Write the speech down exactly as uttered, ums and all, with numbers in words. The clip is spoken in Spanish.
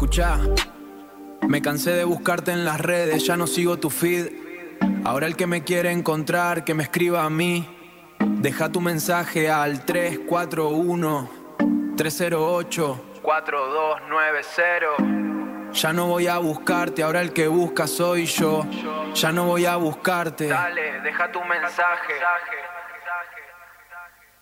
Escuchá, me cansé de buscarte en las redes, ya no sigo tu feed. Ahora el que me quiere encontrar, que me escriba a mí. Deja tu mensaje al tres cuatro uno, tres cero ocho, cuatro dos nueve cero. Ya no voy a buscarte, ahora el que busca soy yo. Ya no voy a buscarte. Dale, deja tu mensaje.